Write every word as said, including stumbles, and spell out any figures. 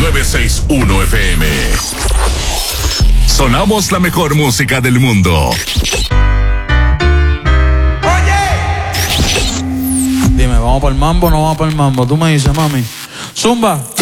novecientos sesenta y uno F M. Sonamos la mejor música del mundo. Dime, ¿vamos para el mambo o no vamos para el mambo? Tú me dices, mami. Zumba.